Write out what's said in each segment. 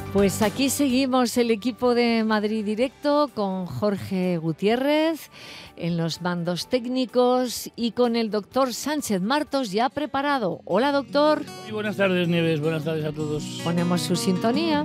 Pues aquí seguimos el equipo de Madrid Directo con Jorge Gutiérrez en los mandos técnicos y con el doctor Sánchez Martos ya preparado. Hola, doctor. Muy buenas tardes, Nieves. Buenas tardes a todos. Ponemos su sintonía.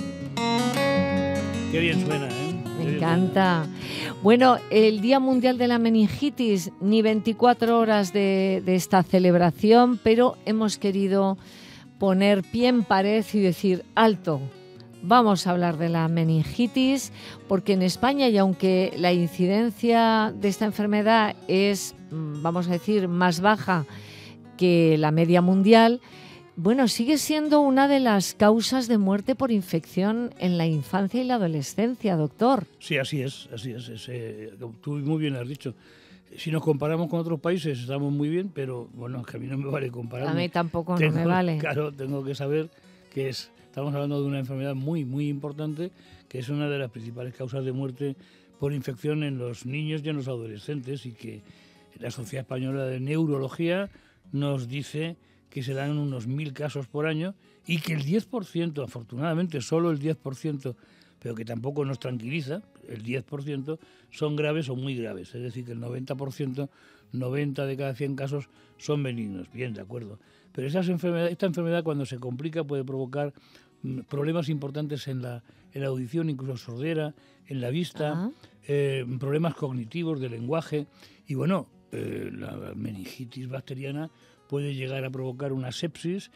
Qué bien suena, ¿eh? Me encanta. Bueno, el Día Mundial de la Meningitis, ni 24 horas de esta celebración, pero hemos querido poner pie en pared y decir alto. Vamos a hablar de la meningitis porque en España, y aunque la incidencia de esta enfermedad es, vamos a decir, más baja que la media mundial, bueno, sigue siendo una de las causas de muerte por infección en la infancia y la adolescencia, doctor. Sí, así es. Tú muy bien has dicho. Si nos comparamos con otros países estamos muy bien, pero bueno, que a mí no me vale compararme. A mí tampoco no me vale. Claro, tengo que saber que estamos hablando de una enfermedad muy, muy importante, que es una de las principales causas de muerte por infección en los niños y en los adolescentes, y que la Sociedad Española de Neurología nos dice que se dan unos 1.000 casos por año y que el 10%, afortunadamente solo el 10%, pero que tampoco nos tranquiliza, el 10% son graves o muy graves. Es decir, que el 90%, 90 de cada 100 casos son benignos. Bien, de acuerdo. Pero esta enfermedad cuando se complica puede provocar problemas importantes en la audición, incluso sordera, en la vista, problemas cognitivos, de lenguaje. Y bueno, la meningitis bacteriana puede llegar a provocar una sepsis,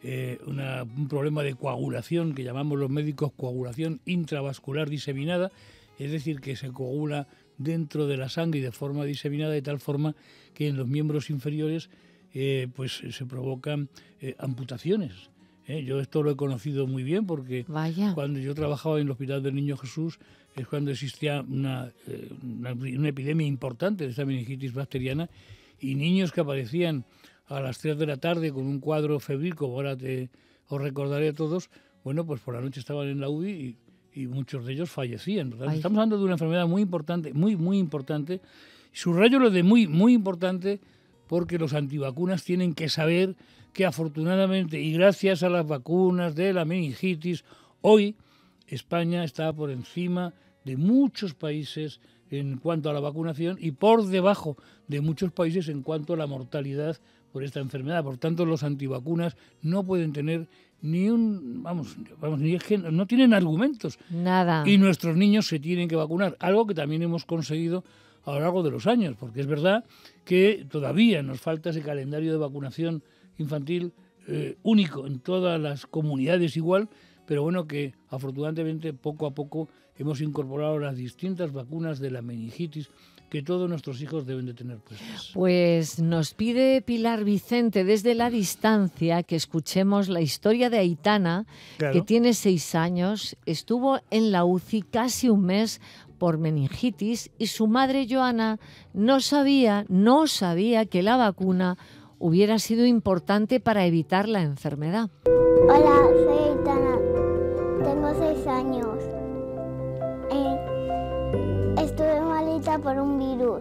un problema de coagulación, que llamamos los médicos coagulación intravascular diseminada, es decir, que se coagula dentro de la sangre y de forma diseminada, de tal forma que en los miembros inferiores pues se provocan amputaciones. Yo esto lo he conocido muy bien porque cuando yo trabajaba en el Hospital del Niño Jesús es cuando existía una epidemia importante de esta meningitis bacteriana, y niños que aparecían a las 3 de la tarde con un cuadro febril, como ahora os recordaré a todos, bueno, pues por la noche estaban en la UBI y muchos de ellos fallecían. Estamos hablando de una enfermedad muy importante, muy, muy importante. Subrayo lo de muy, muy importante porque los antivacunas tienen que saber que afortunadamente y gracias a las vacunas de la meningitis, hoy España está por encima de muchos países en cuanto a la vacunación y por debajo de muchos países en cuanto a la mortalidad por esta enfermedad. Por tanto, los antivacunas no pueden tener ni es que no tienen argumentos. Nada. Y nuestros niños se tienen que vacunar, algo que también hemos conseguido a lo largo de los años, porque es verdad que todavía nos falta ese calendario de vacunación infantil único en todas las comunidades igual, pero bueno, que afortunadamente poco a poco hemos incorporado las distintas vacunas de la meningitis que todos nuestros hijos deben de tener puestas. Pues nos pide Pilar Vicente desde la distancia que escuchemos la historia de Aitana, claro, que tiene 6 años, estuvo en la UCI casi un mes por meningitis y su madre Joana no sabía que la vacuna hubiera sido importante para evitar la enfermedad. Hola, soy Aitana, tengo 6 años. Estuve malita por un virus.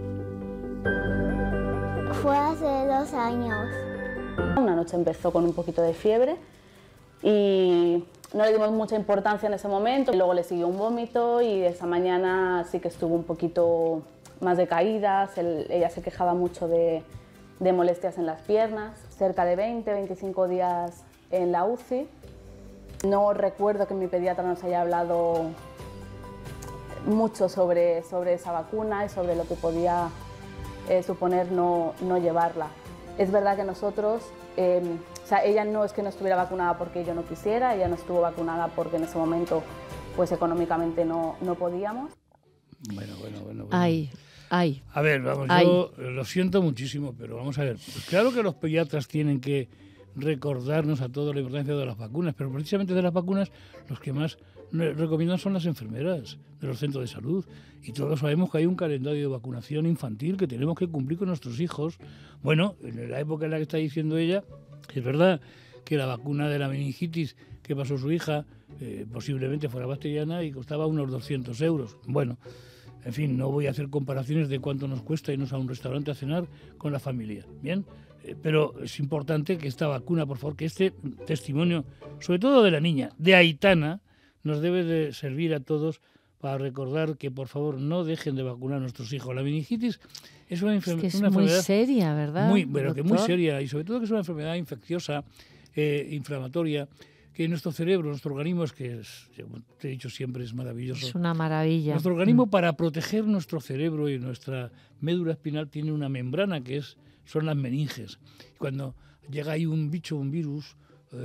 Fue hace 2 años. Una noche empezó con un poquito de fiebre y no le dimos mucha importancia en ese momento. Luego le siguió un vómito y esa mañana sí que estuvo un poquito más de caídas. Ella se quejaba mucho de molestias en las piernas. Cerca de 20-25 días en la UCI. No recuerdo que mi pediatra nos haya hablado mucho sobre esa vacuna y sobre lo que podía suponer no llevarla. Es verdad que nosotros, ella no es que no estuviera vacunada porque yo no quisiera, ella no estuvo vacunada porque en ese momento pues económicamente no podíamos. Bueno. Ay. A ver, yo lo siento muchísimo, pero vamos a ver. Pues claro que los pediatras tienen que recordarnos a todos la importancia de las vacunas, pero precisamente de las vacunas los que más recomiendan son las enfermeras de los centros de salud, y todos sabemos que hay un calendario de vacunación infantil que tenemos que cumplir con nuestros hijos. Bueno, en la época en la que está diciendo ella, es verdad que la vacuna de la meningitis que pasó su hija posiblemente fuera bacteriana y costaba unos 200 euros. Bueno, en fin, no voy a hacer comparaciones de cuánto nos cuesta irnos a un restaurante a cenar con la familia. Bien, Pero es importante que esta vacuna, por favor, que este testimonio, sobre todo de la niña, de Aitana, nos debe de servir a todos para recordar que, por favor, no dejen de vacunar a nuestros hijos. La meningitis es una enfermedad muy seria, ¿verdad? Que muy seria, y sobre todo que es una enfermedad infecciosa, inflamatoria, que nuestro cerebro, nuestro organismo, es que como te he dicho siempre, es maravilloso. Es una maravilla. Nuestro organismo, para proteger nuestro cerebro y nuestra médula espinal, tiene una membrana son las meninges. Cuando llega ahí un bicho, un virus,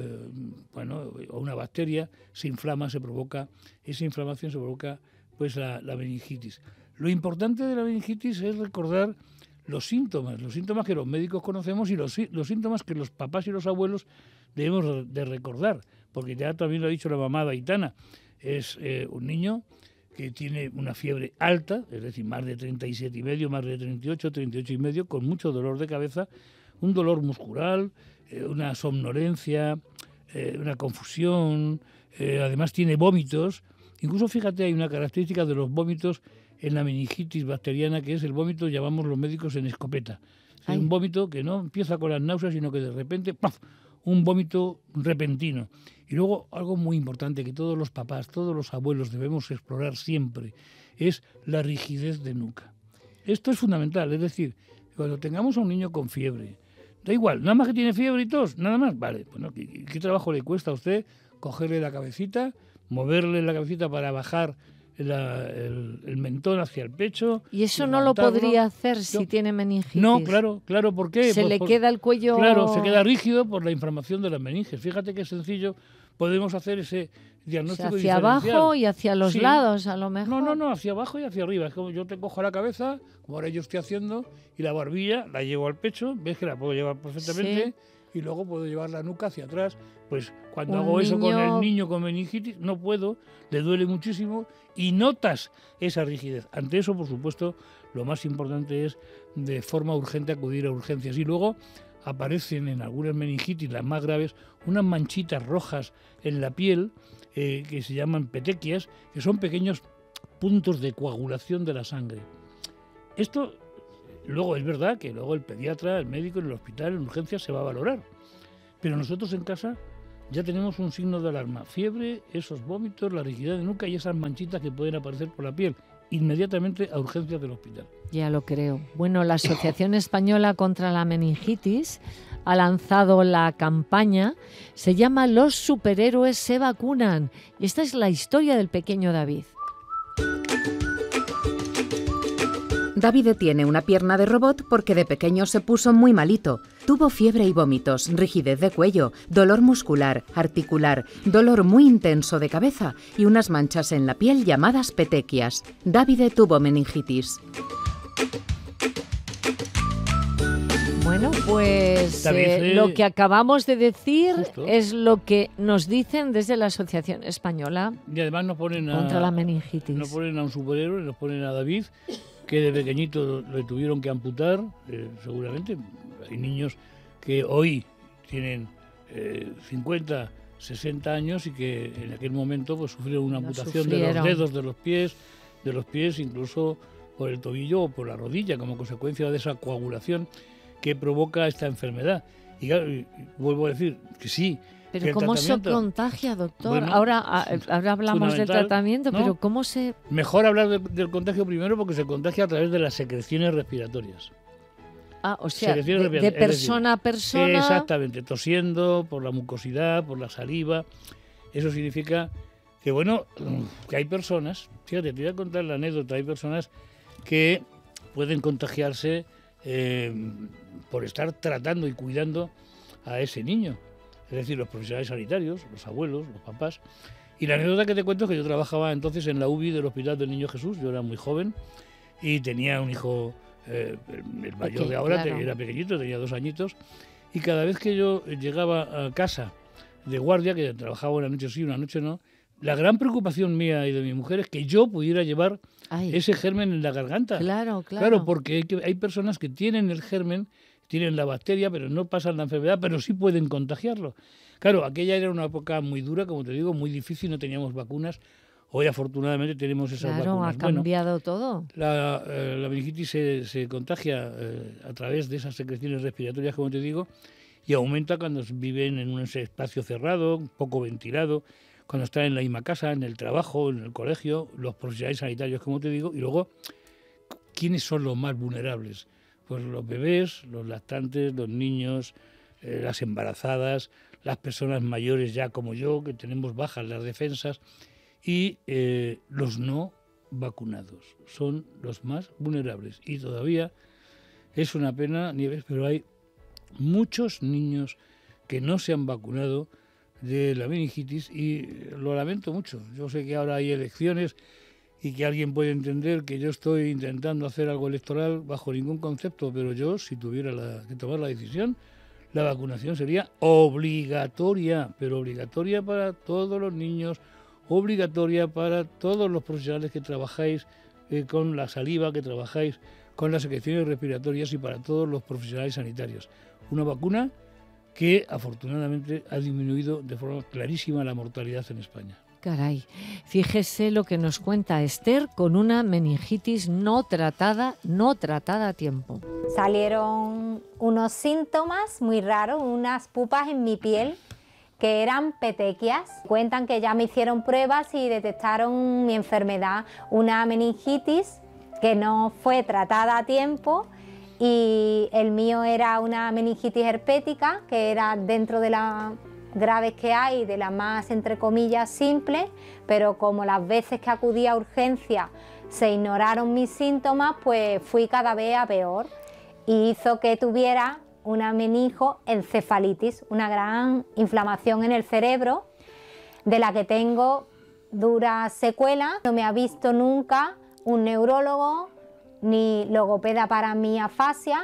o una bacteria, se inflama, esa inflamación se provoca pues la meningitis. Lo importante de la meningitis es recordar los síntomas que los médicos conocemos y los síntomas que los papás y los abuelos debemos de recordar, porque ya también lo ha dicho la mamá de Aitana, es un niño que tiene una fiebre alta, es decir, más de 37,5, más de 38,5, con mucho dolor de cabeza, un dolor muscular, una somnolencia, una confusión, además tiene vómitos. Incluso, fíjate, hay una característica de los vómitos en la meningitis bacteriana, que es el vómito, llamamos los médicos, en escopeta. Es un vómito que no empieza con las náuseas, sino que de repente, ¡paf!, un vómito repentino. Y luego, algo muy importante que todos los papás, todos los abuelos debemos explorar siempre, es la rigidez de nuca. Esto es fundamental, es decir, cuando tengamos a un niño con fiebre, da igual, nada más que tiene fiebre y tos, nada más, vale, bueno, ¿qué trabajo le cuesta a usted cogerle la cabecita, moverle la cabecita para bajar el mentón hacia el pecho? ¿Y eso no lo podría hacer si tiene meningitis? No, claro, ¿por qué? Se le queda el cuello... Claro, se queda rígido por la inflamación de las meninges. Fíjate qué sencillo podemos hacer ese diagnóstico hacia abajo y hacia los lados, a lo mejor. No, hacia abajo y hacia arriba. Es como yo te cojo la cabeza, como ahora yo estoy haciendo, y la barbilla la llevo al pecho, ves que la puedo llevar perfectamente, y luego puedo llevar la nuca hacia atrás. Pues cuando hago eso con el niño con meningitis, no puedo, le duele muchísimo y notas esa rigidez. Ante eso, por supuesto, lo más importante es de forma urgente acudir a urgencias. Y luego aparecen en algunas meningitis, las más graves, unas manchitas rojas en la piel que se llaman petequias, que son pequeños puntos de coagulación de la sangre. Esto, luego es verdad que luego el pediatra, el médico en el hospital, en urgencias, se va a valorar. Pero nosotros en casa ya tenemos un signo de alarma: fiebre, esos vómitos, la rigidez de nuca y esas manchitas que pueden aparecer por la piel. Inmediatamente a urgencias del hospital. Ya lo creo. Bueno, la Asociación Española contra la Meningitis ha lanzado la campaña, se llama Los superhéroes se vacunan. Y esta es la historia del pequeño David. David tiene una pierna de robot porque de pequeño se puso muy malito. Tuvo fiebre y vómitos, rigidez de cuello, dolor muscular, articular, dolor muy intenso de cabeza y unas manchas en la piel llamadas petequias. David tuvo meningitis. Bueno, pues lo que acabamos de decir es lo que nos dicen desde la Asociación Española y además nos ponen contra la meningitis. Nos ponen a un superhéroe, nos ponen a David, que de pequeñito le tuvieron que amputar, seguramente. Hay niños que hoy tienen 50, 60 años y que en aquel momento pues sufrieron una amputación de los dedos de los pies, incluso por el tobillo o por la rodilla, como consecuencia de esa coagulación que provoca esta enfermedad. Y claro, vuelvo a decir que sí. Pero ¿cómo se contagia, doctor? Bueno, ahora hablamos del tratamiento, ¿no? Pero ¿cómo se...? Mejor hablar del contagio primero, porque se contagia a través de las secreciones respiratorias. Ah, o sea, de persona a persona... Exactamente, tosiendo, por la mucosidad, por la saliva. Eso significa que, bueno, que hay personas... Fíjate, te voy a contar la anécdota. Hay personas que pueden contagiarse por estar tratando y cuidando a ese niño. Es decir, los profesionales sanitarios, los abuelos, los papás. Y la anécdota que te cuento es que yo trabajaba entonces en la UBI del Hospital del Niño Jesús. Yo era muy joven y tenía un hijo, el mayor de ahora, claro, era pequeñito, tenía 2 añitos. Y cada vez que yo llegaba a casa de guardia, que trabajaba una noche sí, una noche no, la gran preocupación mía y de mi mujer es que yo pudiera llevar ese germen en la garganta. Claro. Claro, porque hay personas que tienen el germen, tienen la bacteria, pero no pasan la enfermedad, pero sí pueden contagiarlo. Claro, aquella era una época muy dura, como te digo, muy difícil, no teníamos vacunas. Hoy afortunadamente tenemos esas Claro, vacunas. ha cambiado todo. La meningitis se contagia a través de esas secreciones respiratorias, como te digo, y aumenta cuando viven en un espacio cerrado, poco ventilado, cuando están en la misma casa, en el trabajo, en el colegio, los profesionales sanitarios, como te digo, y luego, ¿quiénes son los más vulnerables? Pues los bebés, los lactantes, los niños, las embarazadas, las personas mayores ya como yo, que tenemos bajas las defensas, y los no vacunados son los más vulnerables. Y todavía es una pena, Nieves, pero hay muchos niños que no se han vacunado de la meningitis y lo lamento mucho. Yo sé que ahora hay elecciones y que alguien puede entender que yo estoy intentando hacer algo electoral bajo ningún concepto, pero yo, si tuviera que tomar la decisión, la vacunación sería obligatoria, pero obligatoria para todos los niños, obligatoria para todos los profesionales que trabajáis con la saliva, que trabajáis con las secreciones respiratorias y para todos los profesionales sanitarios. Una vacuna que afortunadamente ha disminuido de forma clarísima la mortalidad en España. Caray, fíjese lo que nos cuenta Esther con una meningitis no tratada a tiempo. Salieron unos síntomas muy raros, unas pupas en mi piel que eran petequias. Cuentan que ya me hicieron pruebas y detectaron mi enfermedad, una meningitis que no fue tratada a tiempo, y el mío era una meningitis herpética, que era dentro de las graves que hay, de las más entre comillas simples, pero como las veces que acudí a urgencia se ignoraron mis síntomas, pues fui cada vez a peor y hizo que tuviera una meningoencefalitis, una gran inflamación en el cerebro, de la que tengo duras secuelas. No me ha visto nunca un neurólogo ni logopeda para mi afasia.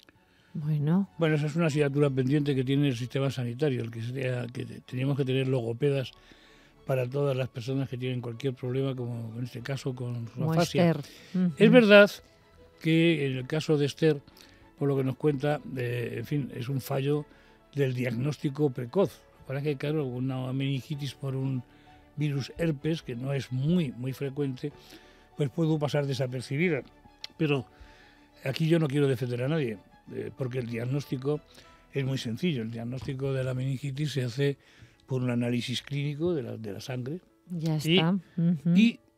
Bueno, esa es una asignatura pendiente que tiene el sistema sanitario, el que teníamos que tener logopedas para todas las personas que tienen cualquier problema, como en este caso con su afasia. Esther. Es verdad que en el caso de Esther, por lo que nos cuenta, en fin, es un fallo del diagnóstico precoz. Para que, claro, una meningitis por un virus herpes, que no es muy frecuente, pues pudo pasar desapercibida. Pero aquí yo no quiero defender a nadie, porque el diagnóstico es muy sencillo. El diagnóstico de la meningitis se hace por un análisis clínico de la sangre. Ya está. Y